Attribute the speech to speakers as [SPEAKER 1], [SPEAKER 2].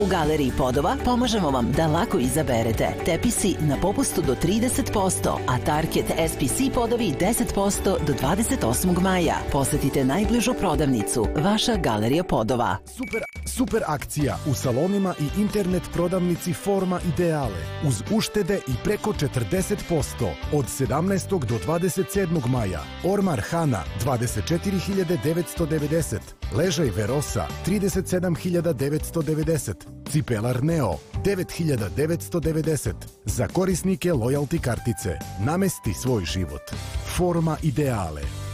[SPEAKER 1] U Galeriji Podova pomažemo vam da lako izaberete. Tepisi na popustu do 30%, a Target SPC podovi 10% do 28. maja. Posetite najbližu prodavnicu. Vaša Galerija Podova.
[SPEAKER 2] Super akcija u salonima i internet prodavnici Forma Ideale. Uz uštede i preko 40%. Od 17. do 27. maja. Ormar Hana 24.990. Ležaj Verosa 37.990. Cipelar Neo 9.990. Za korisnike lojalty kartice. Namesti svoj život. Forma Ideale.